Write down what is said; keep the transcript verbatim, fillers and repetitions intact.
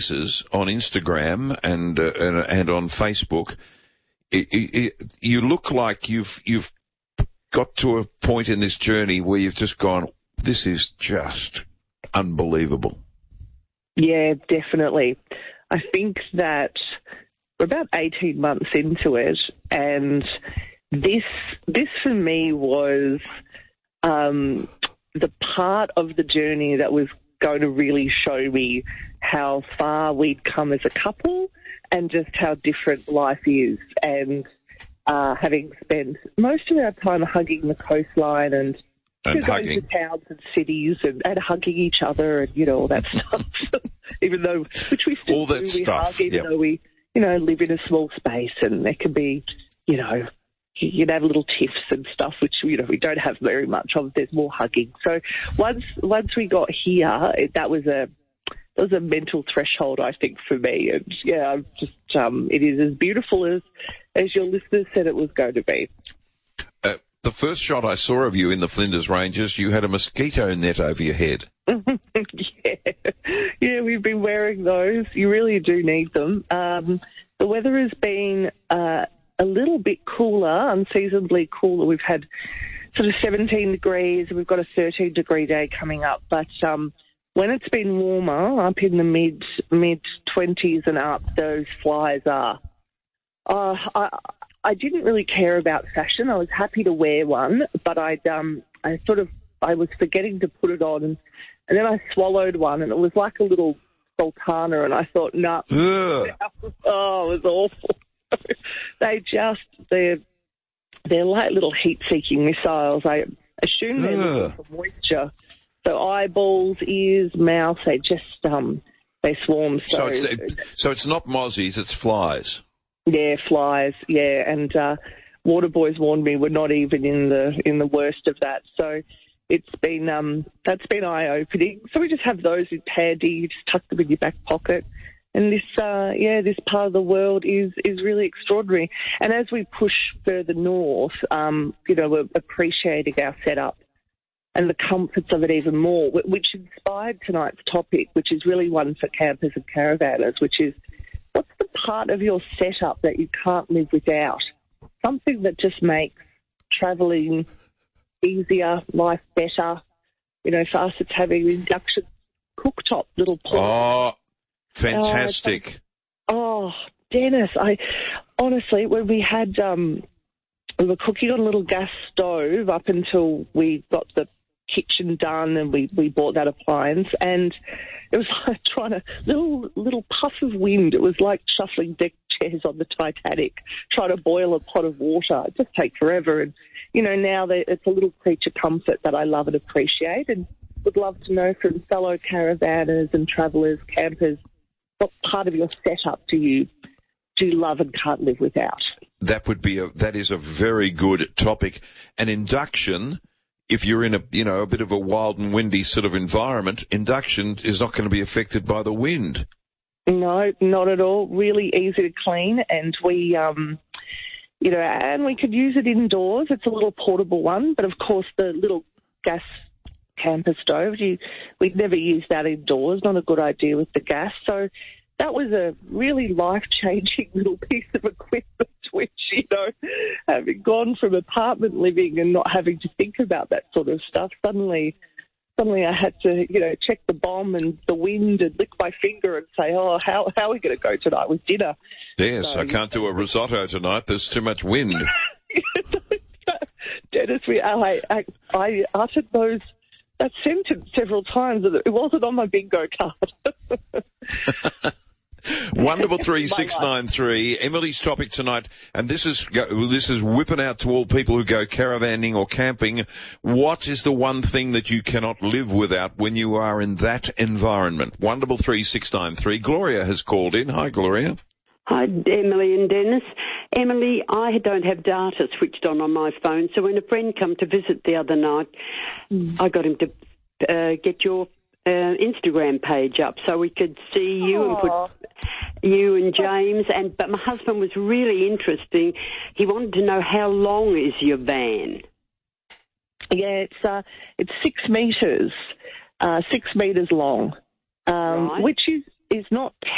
on Instagram and uh, and, and on Facebook, it, it, it, you look like you've you've got to a point in this journey where you've just gone, this is just unbelievable. Yeah, definitely. I think that we're about eighteen months into it, and this this for me was um, the part of the journey that was going to really show me how far we'd come as a couple and just how different life is. And uh, having spent most of our time hugging the coastline and, and you know, going hugging to towns and cities and, and hugging each other and, you know, all that stuff, even though, which we still all that do, we stuff. hug, even Yep. though we, you know, live in a small space, and there can be, you know, you'd have little tiffs and stuff, which, you know, we don't have very much of. There's more hugging. So once once we got here, it, that was a that was a mental threshold, I think, for me. And yeah, I'm just um, it is as beautiful as as your listeners said it was going to be. Uh, the first shot I saw of you in the Flinders Ranges, you had a mosquito net over your head. yeah, yeah, we've been wearing those. You really do need them. Um, the weather has been Uh, a little bit cooler, unseasonably cooler. We've had sort of seventeen degrees. We've got a thirteen degree day coming up. But um, when it's been warmer, up in the mid mid twenties and up, those flies are. Uh, I I didn't really care about fashion. I was happy to wear one, but I'd um I sort of I was forgetting to put it on, and, and then I swallowed one, and it was like a little sultana, and I thought, no, nah. Oh, it was awful. They just, they're, they're like little heat-seeking missiles. I assume they're looking for moisture. So eyeballs, ears, mouth, they just, um, they swarm. So, so, it's, so it's not mozzies, it's flies. Yeah, flies, yeah. And uh, water boys warned me we're not even in the in the worst of that. So it's been, um, that's been eye-opening. So we just have those in handy, you just tuck them in your back pocket. And this, uh, yeah, this part of the world is, is really extraordinary. And as we push further north, um, you know, we're appreciating our setup and the comforts of it even more, which inspired tonight's topic, which is really one for campers and caravanners, which is what's the part of your setup that you can't live without? Something that just makes travelling easier, life better. You know, for us it's having an induction cooktop little pot. Oh. Fantastic. Uh, oh, Dennis, I honestly, when we had, um, we were cooking on a little gas stove up until we got the kitchen done and we, we bought that appliance, and it was like trying to, little, little puff of wind. It was like shuffling deck chairs on the Titanic, trying to boil a pot of water. It just takes forever. And, you know, now that it's a little creature comfort that I love and appreciate, and would love to know from fellow caravanners and travellers, campers, what part of your setup do you do you love and can't live without? That would be a that is a very good topic. An induction, if you're in a you know a bit of a wild and windy sort of environment, induction is not going to be affected by the wind. No, not at all. Really easy to clean, and we um you know and we could use it indoors. It's a little portable one, but of course the little gas camper stove, you, we'd never use that indoors, not a good idea with the gas. So that was a really life-changing little piece of equipment, which, you know, having gone from apartment living and not having to think about that sort of stuff, suddenly suddenly I had to, you know, check the bomb and the wind and lick my finger and say, oh, how, how are we going to go tonight with dinner? Yes, so, I can't do a risotto tonight. There's too much wind. Dennis, we, I, I, I uttered those that sentence several times. It wasn't on my bingo card. One double three six nine three. Emily's topic tonight, and this is this is whipping out to all people who go caravanning or camping. What is the one thing that you cannot live without when you are in that environment? One double three six nine three. Gloria has called in. Hi, Gloria. Hi, Emily and Dennis. Emily, I don't have data switched on on my phone, so when a friend came to visit the other night, mm. I got him to uh, get your uh, Instagram page up so we could see you Aww. and put you and James. And but my husband was really interesting. He wanted to know how long is your van? Yeah, it's uh, it's six metres, uh, six metres long, um, right. which is is not